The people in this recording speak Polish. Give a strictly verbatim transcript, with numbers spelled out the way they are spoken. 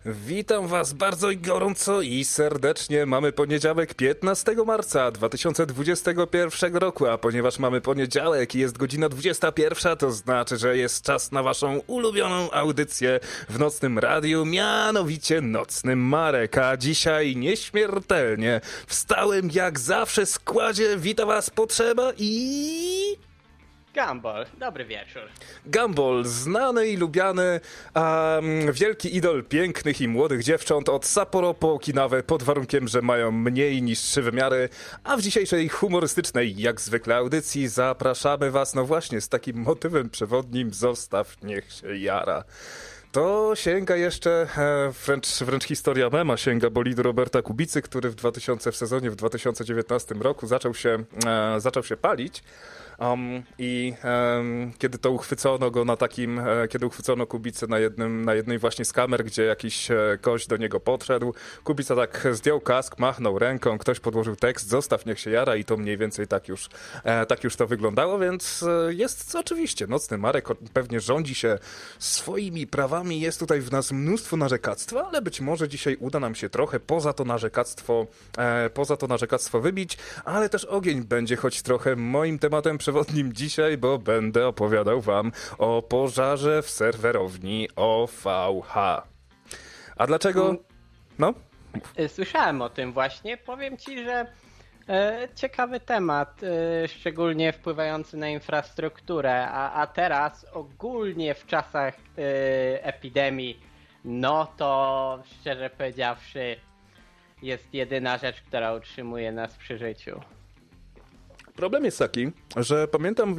Witam was bardzo gorąco i serdecznie. Mamy poniedziałek piętnastego marca dwa tysiące dwudziestego pierwszego roku, a ponieważ mamy poniedziałek i jest godzina dwudziesta pierwsza, to znaczy, że jest czas na waszą ulubioną audycję w Nocnym Radiu, mianowicie Nocny Marek. A dzisiaj nieśmiertelnie w stałym jak zawsze składzie wita was Potrzeba i... Gumball, dobry wieczór. Gumball, znany i lubiany, um, wielki idol pięknych i młodych dziewcząt od Sapporo po Okinawę, pod warunkiem, że mają mniej niż trzy wymiary, a w dzisiejszej humorystycznej, jak zwykle audycji zapraszamy was, no właśnie, z takim motywem przewodnim: zostaw, niech się jara. To sięga jeszcze, e, wręcz, wręcz historia mema sięga bolidu Roberta Kubicy, który w dwa tysiące w sezonie w dwa tysiące dziewiętnastym roku zaczął się, e, zaczął się palić. Um, I um, kiedy to uchwycono go na takim, e, kiedy uchwycono Kubicę na jednym, na jednej właśnie z kamer, gdzie jakiś e, gość do niego podszedł, Kubica tak zdjął kask, machnął ręką, ktoś podłożył tekst: zostaw, niech się jara, i to mniej więcej tak już, e, tak już to wyglądało, więc e, jest oczywiście Nocny Marek, pewnie rządzi się swoimi prawami, jest tutaj w nas mnóstwo narzekactwa, ale być może dzisiaj uda nam się trochę poza to narzekactwo, e, poza to narzekactwo wybić, ale też ogień będzie choć trochę moim tematem przewodnim dzisiaj, bo będę opowiadał wam o pożarze w serwerowni O V H. A dlaczego? No? Słyszałem o tym właśnie. Powiem ci, że e, ciekawy temat, e, szczególnie wpływający na infrastrukturę, a, a teraz ogólnie w czasach e, epidemii, no to szczerze powiedziawszy jest jedyna rzecz, która utrzymuje nas przy życiu. Problem jest taki, że pamiętam